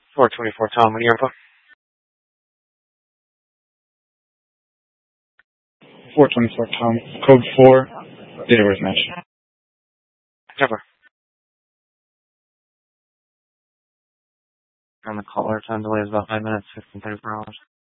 424 Tom, what are your info? 424 Tom, code 4, data birth match. Never. On the caller time delay is about 5 minutes, 15, 34 hours.